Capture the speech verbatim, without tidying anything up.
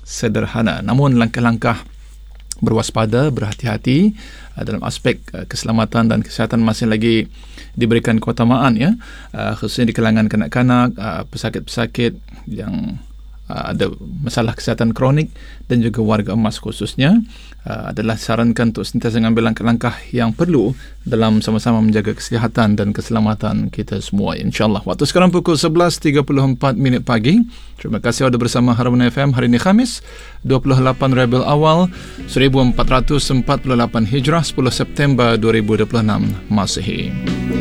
sederhana. Namun langkah-langkah berwaspada, berhati-hati uh, dalam aspek uh, keselamatan dan kesihatan masih lagi diberikan keutamaan, ya, uh, khususnya di kalangan kanak-kanak, uh, pesakit-pesakit yang uh, ada masalah kesihatan kronik dan juga warga emas khususnya, uh, adalah sarankan untuk sentiasa mengambil langkah-langkah yang perlu dalam sama-sama menjaga kesihatan dan keselamatan kita semua, insya-Allah. Waktu sekarang pukul sebelas tiga puluh empat minit pagi. Terima kasih ada bersama Harapan F M hari ini Khamis dua puluh lapan Rabiul Awal seribu empat ratus empat puluh lapan Hijrah, sepuluh September dua ribu dua puluh enam Masehi.